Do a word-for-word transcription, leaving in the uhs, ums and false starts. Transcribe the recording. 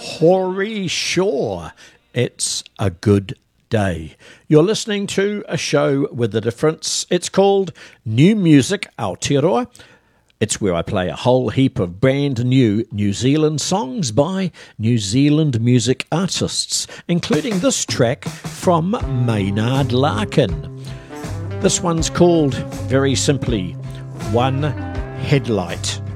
Hoary Shore. It's a good day. You're listening to a show with a difference. It's called New Music Aotearoa. It's where I play a whole heap of brand new New Zealand songs by New Zealand music artists, including this track from Maynard Larkin. This one's called, very simply, One Headlight.